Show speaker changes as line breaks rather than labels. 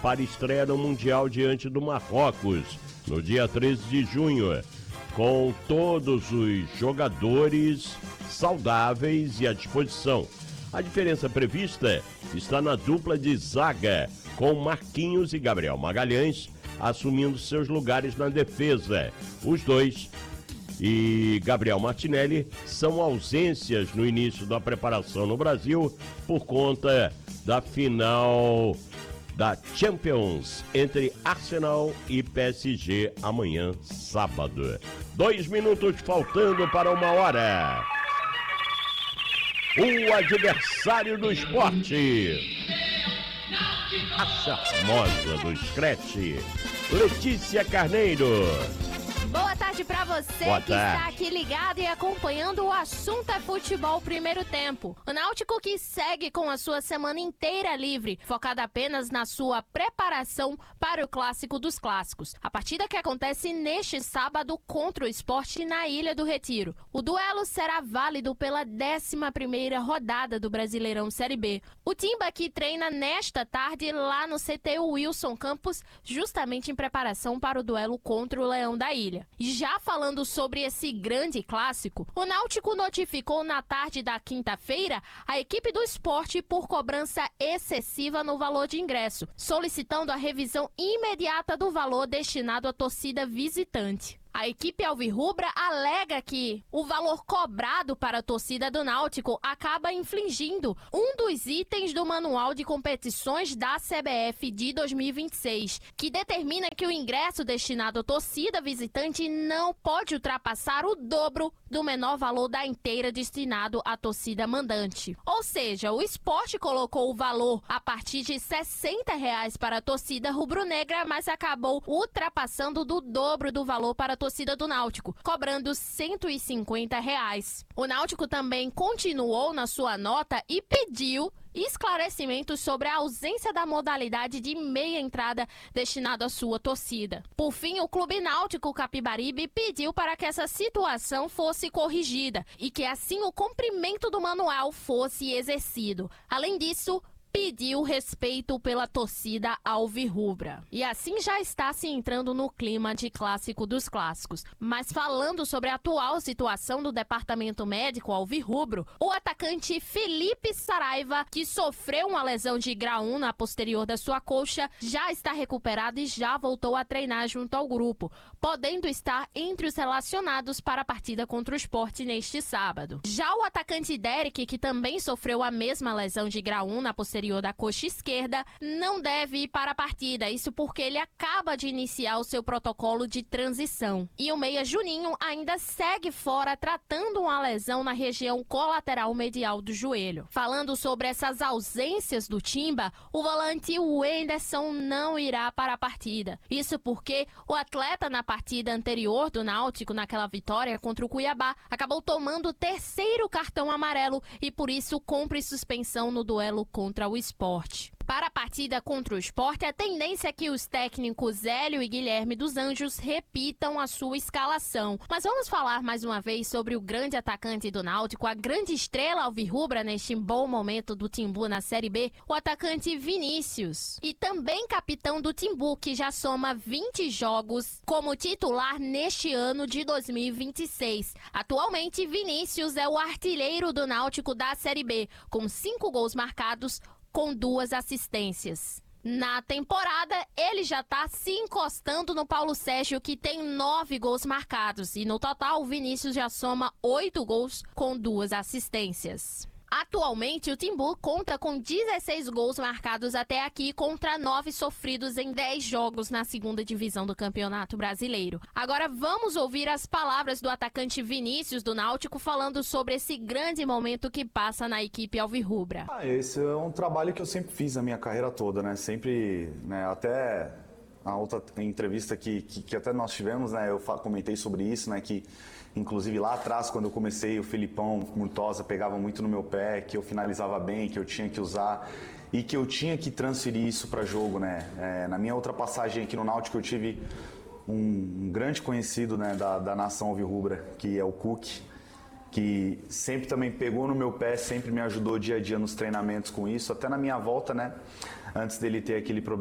para estreia no Mundial diante do Marrocos, no dia 13 de junho, com todos os jogadores saudáveis e à disposição. A diferença prevista está na dupla de zaga, com Marquinhos e Gabriel Magalhães assumindo seus lugares na defesa. Os dois e Gabriel Martinelli são ausências no início da preparação no Brasil por conta da final da Champions entre Arsenal e PSG amanhã, sábado. 2 minutos faltando para 1h. O adversário do esporte, a charmosa do Scratch, Letícia Carneiro.
Boa tarde pra você que está aqui ligado e acompanhando o Assunto é Futebol Primeiro Tempo. O Náutico que segue com a sua semana inteira livre, focada apenas na sua preparação para o Clássico dos Clássicos. A partida que acontece neste sábado contra o Sport na Ilha do Retiro. O duelo será válido pela 11ª rodada do Brasileirão Série B. O Timba que treina nesta tarde lá no CT Wilson Campos, justamente em preparação para o duelo contra o Leão da Ilha. Já falando sobre esse grande clássico, o Náutico notificou na tarde da quinta-feira a equipe do Sport por cobrança excessiva no valor de ingresso, solicitando a revisão imediata do valor destinado à torcida visitante. A equipe alvirrubra alega que o valor cobrado para a torcida do Náutico acaba infringindo um dos itens do Manual de Competições da CBF de 2026, que determina que o ingresso destinado à torcida visitante não pode ultrapassar o dobro do menor valor da inteira destinado à torcida mandante. Ou seja, o Sport colocou o valor a partir de R$ 60 para a torcida rubro-negra, mas acabou ultrapassando do dobro do valor para a torcida do Náutico, cobrando R$ 150. O Náutico também continuou na sua nota e pediu esclarecimentos sobre a ausência da modalidade de meia entrada destinado à sua torcida. Por fim, o Clube Náutico Capibaribe pediu para que essa situação fosse corrigida e que assim o cumprimento do manual fosse exercido. Além disso, pediu respeito pela torcida alvirrubra. E assim já está se entrando no clima de Clássico dos Clássicos. Mas falando sobre a atual situação do departamento médico alvirrubro, o atacante Felipe Saraiva, que sofreu uma lesão de grau 1 na posterior da sua coxa, já está recuperado e já voltou a treinar junto ao grupo, podendo estar entre os relacionados para a partida contra o Sport neste sábado. Já o atacante Derek, que também sofreu a mesma lesão de grau 1 na posterior da coxa esquerda, não deve ir para a partida, isso porque ele acaba de iniciar o seu protocolo de transição. E o meia Juninho ainda segue fora tratando uma lesão na região colateral medial do joelho. Falando sobre essas ausências do Timba, o volante Wenderson não irá para a partida. Isso porque o atleta na partida anterior do Náutico, naquela vitória contra o Cuiabá, acabou tomando o 3º cartão amarelo e por isso cumpre suspensão no duelo contra o Sport. Para a partida contra o Sport, a tendência é que os técnicos Hélio e Guilherme dos Anjos repitam a sua escalação. Mas vamos falar mais uma vez sobre o grande atacante do Náutico, a grande estrela alvirrubra neste bom momento do Timbu na Série B, o atacante Vinícius. E também capitão do Timbu, que já soma 20 jogos como titular neste ano de 2026. Atualmente, Vinícius é o artilheiro do Náutico da Série B, com 5 gols marcados, com 2 assistências. Na temporada, ele já está se encostando no Paulo Sérgio, que tem 9 gols marcados. E no total, o Vinícius já soma 8 gols com 2 assistências. Atualmente, o Timbu conta com 16 gols marcados até aqui contra 9 sofridos em 10 jogos na 2ª divisão do Campeonato Brasileiro. Agora vamos ouvir as palavras do atacante Vinícius do Náutico falando sobre esse grande momento que passa na equipe alvirrubra.
Esse é um trabalho que eu sempre fiz a minha carreira toda, né? Sempre, né? Até a outra entrevista que até nós tivemos, né? Eu comentei sobre isso, né? Que inclusive lá atrás, quando eu comecei, o Felipão Murtosa pegava muito no meu pé, que eu finalizava bem, que eu tinha que usar e que eu tinha que transferir isso para jogo, né? Na minha outra passagem aqui no Náutico, eu tive um grande conhecido, né, da nação alvirrubra, que é o Cook, que sempre também pegou no meu pé, sempre me ajudou dia a dia nos treinamentos com isso, até na minha volta, né? Antes dele ter aquele problema